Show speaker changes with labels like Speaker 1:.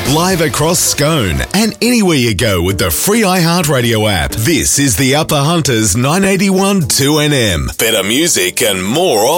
Speaker 1: Live across Scone and anywhere you go with the free iHeartRadio app. This is the Upper Hunters 981 2NM. Better music and more of